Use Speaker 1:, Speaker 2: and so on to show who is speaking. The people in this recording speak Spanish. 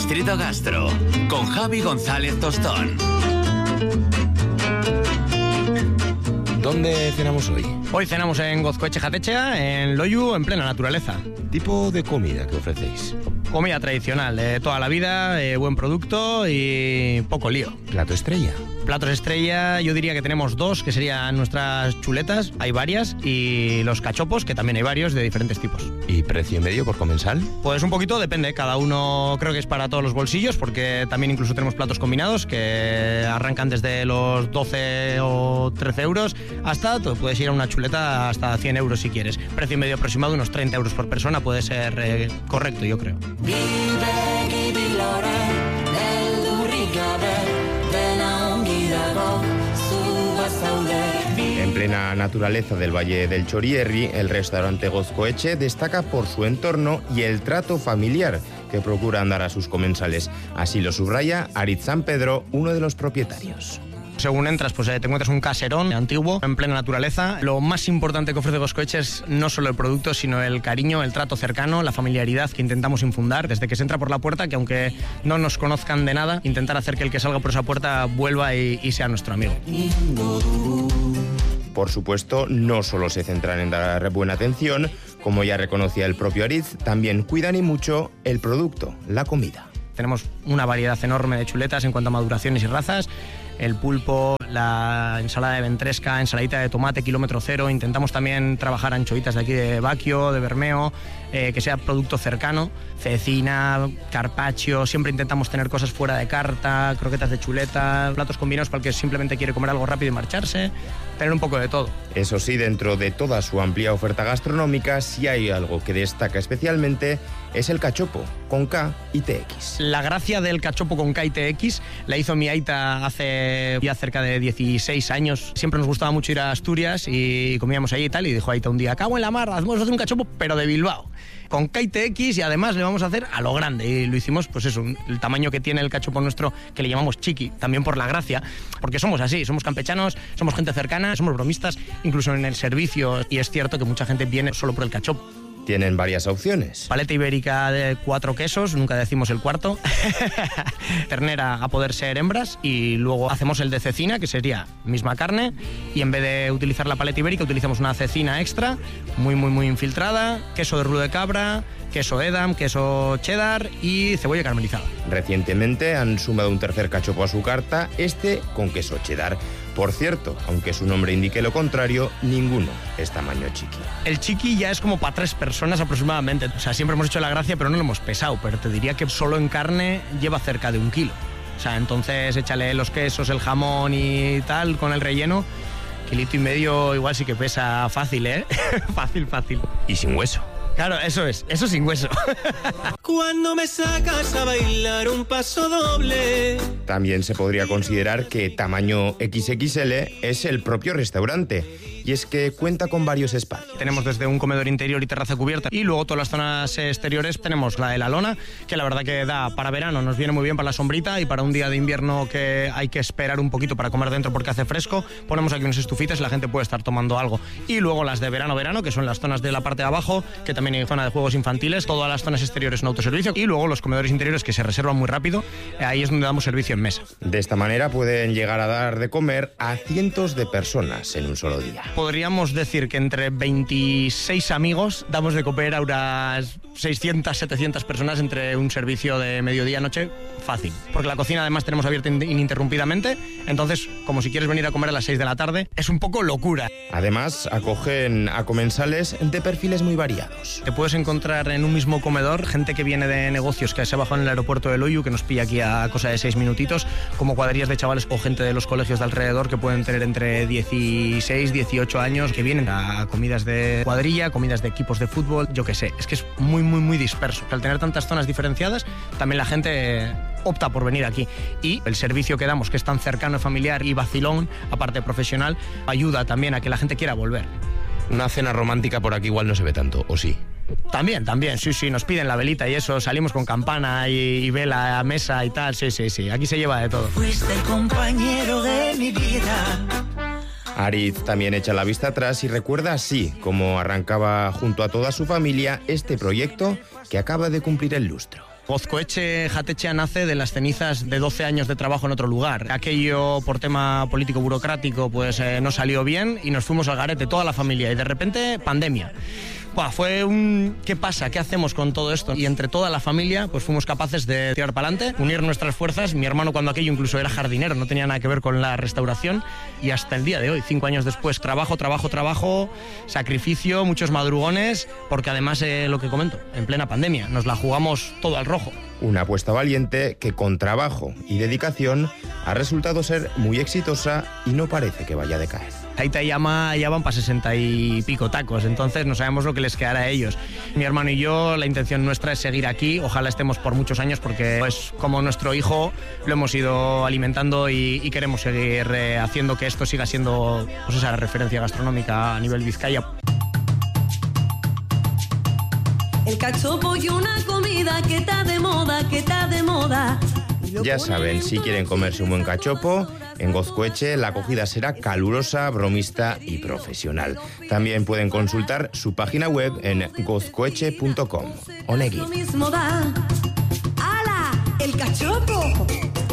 Speaker 1: Distrito Gastro, con Javi González Tostón.
Speaker 2: ¿Dónde cenamos hoy?
Speaker 3: Hoy cenamos en Gozcoetxe Jatechea, en Loiu, en plena naturaleza.
Speaker 2: ¿Tipo de comida que ofrecéis?
Speaker 3: Comida tradicional, de toda la vida, buen producto y poco lío.
Speaker 2: ¿Plato estrella?
Speaker 3: Platos estrella, yo diría que tenemos dos, que serían nuestras chuletas, hay varias, y los cachopos, que también hay varios de diferentes tipos.
Speaker 2: ¿Y precio medio por comensal?
Speaker 3: Pues un poquito depende, cada uno creo que es para todos los bolsillos, porque también incluso tenemos platos combinados que arrancan desde los 12 o 13 euros hasta, puedes ir a una chuleta hasta 100 euros si quieres. Precio medio aproximado, unos 30 euros por persona, puede ser correcto, yo creo.
Speaker 4: En plena naturaleza del Valle del Chorierri, el restaurante Gozcoetxe destaca por su entorno y el trato familiar que procuran dar a sus comensales. Así lo subraya Aritz San Pedro, uno de los propietarios.
Speaker 3: Según entras, pues te encuentras un caserón antiguo, en plena naturaleza. Lo más importante que ofrece Gozcoetxe es no solo el producto, sino el cariño, el trato cercano, la familiaridad que intentamos infundar desde que se entra por la puerta, que aunque no nos conozcan de nada, intentar hacer que el que salga por esa puerta vuelva y sea nuestro amigo.
Speaker 4: Por supuesto, no solo se centran en dar buena atención, como ya reconocía el propio Aritz, también cuidan y mucho el producto, la comida.
Speaker 3: Tenemos una variedad enorme de chuletas en cuanto a maduraciones y razas. El pulpo, la ensalada de ventresca, ensaladita de tomate, kilómetro cero. Intentamos también trabajar anchoitas de aquí de Baquio, de Bermeo, que sea producto cercano, cecina, carpaccio. Siempre intentamos tener cosas fuera de carta, croquetas de chuleta, platos combinados para el que simplemente quiere comer algo rápido y marcharse. Tener un poco de todo.
Speaker 4: Eso sí, dentro de toda su amplia oferta gastronómica, si hay algo que destaca especialmente, es el cachopo, con K y TX.
Speaker 3: La gracia del cachopo con K y TX la hizo mi aita hace ya cerca de 16 años. Siempre nos gustaba mucho ir a Asturias y comíamos ahí y tal, y dijo aita un día, cago en la mar, vamos a hacer un cachopo, pero de Bilbao, con K y TX, y además le vamos a hacer a lo grande. Y lo hicimos, pues eso, el tamaño que tiene el cachopo nuestro, que le llamamos chiqui, también por la gracia, porque somos así, somos campechanos, somos gente cercana, somos bromistas, incluso en el servicio, y es cierto que mucha gente viene solo por el cachopo.
Speaker 4: Tienen varias opciones.
Speaker 3: Paleta ibérica de 4 quesos, nunca decimos el cuarto. Ternera a poder ser hembras, y luego hacemos el de cecina, que sería misma carne, y en vez de utilizar la paleta ibérica utilizamos una cecina extra, muy infiltrada, queso de rulo de cabra, queso edam, queso cheddar y cebolla caramelizada.
Speaker 4: Recientemente han sumado un tercer cachopo a su carta, este con queso cheddar. Por cierto, aunque su nombre indique lo contrario, ninguno es tamaño chiqui.
Speaker 3: El chiqui ya es como para 3 personas aproximadamente. O sea, siempre hemos hecho la gracia, pero no lo hemos pesado. Pero te diría que solo en carne lleva cerca de 1 kilo. O sea, entonces échale los quesos, el jamón y tal, con el relleno. 1,5 kilos igual sí que pesa fácil, ¿eh? Fácil.
Speaker 4: Y sin hueso.
Speaker 3: Claro, eso sin hueso.
Speaker 5: Cuando me sacas a bailar un paso doble.
Speaker 4: También se podría considerar que tamaño XXL es el propio restaurante, y es que cuenta con varios espacios.
Speaker 3: Tenemos desde un comedor interior y terraza cubierta, y luego todas las zonas exteriores tenemos la de la lona, que la verdad que da para verano, nos viene muy bien para la sombrita, y para un día de invierno que hay que esperar un poquito para comer dentro porque hace fresco, ponemos aquí unas estufitas y la gente puede estar tomando algo. Y luego las de verano, que son las zonas de la parte de abajo, que también hay zona de juegos infantiles, todas las zonas exteriores en autoservicio, y luego los comedores interiores que se reservan muy rápido, ahí es donde damos servicio en mesa.
Speaker 4: De esta manera pueden llegar a dar de comer a cientos de personas en un solo día.
Speaker 3: Podríamos decir que entre 26 amigos damos de comer a unas 600, 700 personas entre un servicio de mediodía-noche fácil. Porque la cocina además tenemos abierta ininterrumpidamente, entonces como si quieres venir a comer a las 6 de la tarde, es un poco locura.
Speaker 4: Además, acogen a comensales de perfiles muy variados.
Speaker 3: Te puedes encontrar en un mismo comedor gente que viene de negocios que se ha bajado en el aeropuerto de Loiu, que nos pilla aquí a cosa de 6 minutitos, como cuadrillas de chavales o gente de los colegios de alrededor que pueden tener entre 16, 18 años, que vienen a comidas de cuadrilla, comidas de equipos de fútbol, yo qué sé. Es que es muy disperso. Al tener tantas zonas diferenciadas, también la gente opta por venir aquí. Y el servicio que damos, que es tan cercano, familiar y vacilón, aparte profesional, ayuda también a que la gente quiera volver.
Speaker 2: Una cena romántica por aquí igual no se ve tanto, ¿o sí?
Speaker 3: También, sí, nos piden la velita y eso, salimos con campana y vela a mesa y tal, sí, aquí se lleva de todo.
Speaker 5: Fuiste el compañero de mi vida.
Speaker 4: Aritz también echa la vista atrás y recuerda así cómo arrancaba junto a toda su familia este proyecto que acaba de cumplir el lustro.
Speaker 3: Gozkoetxe Jatetxea nace de las cenizas de 12 años de trabajo en otro lugar. Aquello por tema político burocrático pues no salió bien y nos fuimos al garete toda la familia y de repente pandemia. Fue un ¿qué pasa? ¿Qué hacemos con todo esto? Y entre toda la familia pues fuimos capaces de tirar para adelante, unir nuestras fuerzas. Mi hermano cuando aquello incluso era jardinero, no tenía nada que ver con la restauración y hasta el día de hoy, 5 años después, trabajo, sacrificio, muchos madrugones, porque además lo que comento, en plena pandemia, nos la jugamos todo al rojo.
Speaker 4: Una apuesta valiente que con trabajo y dedicación ha resultado ser muy exitosa y no parece que vaya a decaer.
Speaker 3: Aita y Ama ya van para 60 y pico tacos, entonces no sabemos lo que les quedará a ellos. Mi hermano y yo, la intención nuestra es seguir aquí, ojalá estemos por muchos años porque pues como nuestro hijo lo hemos ido alimentando y queremos seguir haciendo que esto siga siendo pues esa referencia gastronómica a nivel Vizcaya.
Speaker 6: El cachopo y una comida que está de moda, que está de moda.
Speaker 4: Ya saben, si quieren comerse un buen cachopo, en Gozkoetxe la acogida será calurosa, bromista y profesional. También pueden consultar su página web en gozkoetxe.com. Onegi.
Speaker 6: Lo mismo da. ¡Hala! ¡El cachopo!